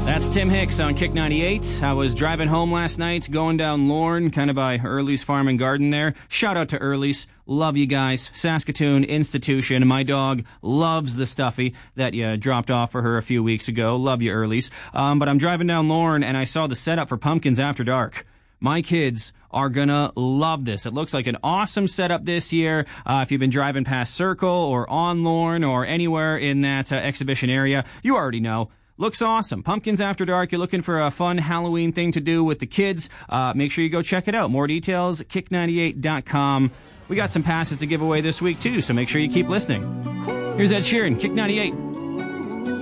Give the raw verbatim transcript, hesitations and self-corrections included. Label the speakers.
Speaker 1: That's Tim Hicks on Kick ninety-eight. I was driving home last night, going down Lorne, kind of by Early's Farm and Garden there. Shout out to Early's. Love you guys. Saskatoon institution. My dog loves the stuffy that you dropped off for her a few weeks ago. Love you, Early's. Um, but I'm driving down Lorne, and I saw the setup for Pumpkins After Dark. My kids are gonna love this. It looks like an awesome setup this year. Uh, if you've been driving past Circle or on Lorne or anywhere in that uh, exhibition area, you already know. Looks awesome. Pumpkins After Dark. You're looking for a fun Halloween thing to do with the kids. Uh, make sure you go check it out. More details, kick ninety-eight dot com. We got some passes to give away this week, too, so make sure you keep listening. Here's Ed Sheeran, Kick ninety-eight.